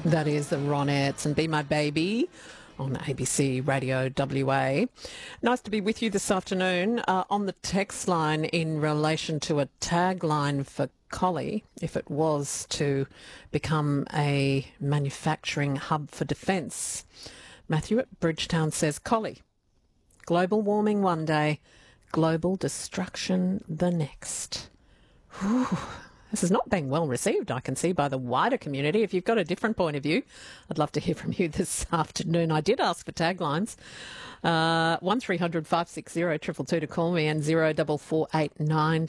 That is the Ronettes and Be My Baby on ABC Radio WA. Nice to be with you this afternoon on the text line in relation to a tagline for Collie, if it was to become a manufacturing hub for defence. Matthew at Bridgetown says, Collie, global warming one day, global destruction the next. Whew. This is not being well received, I can see, by the wider community. If you've got a different point of view, I'd love to hear from you this afternoon. I did ask for taglines. 1300 560 222 to call me and 0448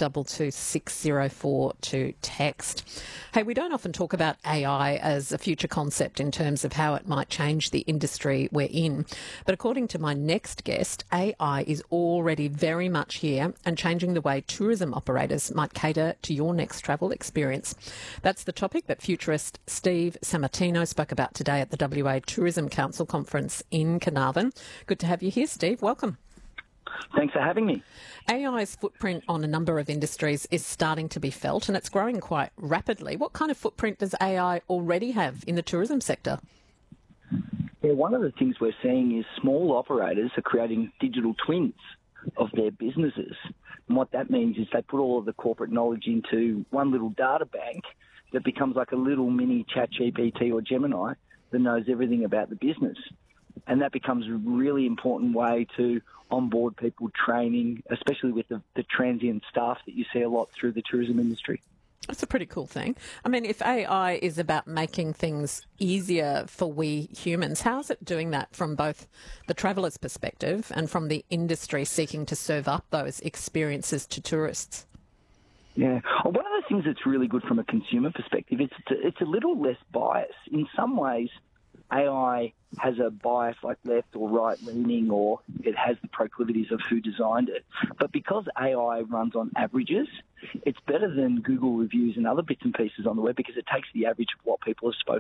604 to text. Hey, we don't often talk about AI as a future concept in terms of how it might change the industry we're in. But according to my next guest, AI is already very much here and changing the way tourism operators might cater to your next travel experience. That's the topic that futurist Steve Sammartino spoke about today at the WA Tourism Council conference in Carnarvon. Good to have you here, Steve. Welcome. Thanks for having me. AI's footprint on a number of industries is starting to be felt and it's growing quite rapidly. What kind of footprint does AI already have in the tourism sector? Yeah, one of the things we're seeing is small operators are creating digital twins of their businesses. And what that means is they put all of the corporate knowledge into one little data bank that becomes like a little mini ChatGPT or Gemini that knows everything about the business. And that becomes a really important way to onboard people, training, especially with the transient staff that you see a lot through the tourism industry. That's a pretty cool thing. I mean, if AI is about making things easier for we humans, how's it doing that from both the traveller's perspective and from the industry seeking to serve up those experiences to tourists? Yeah. Well, one of the things that's really good from a consumer perspective, it's a little less biased. In some ways, AI has a bias like left or right leaning, or it has the proclivities of who designed it. But because AI runs on averages, it's better than Google reviews and other bits and pieces on the web because it takes the average of what people have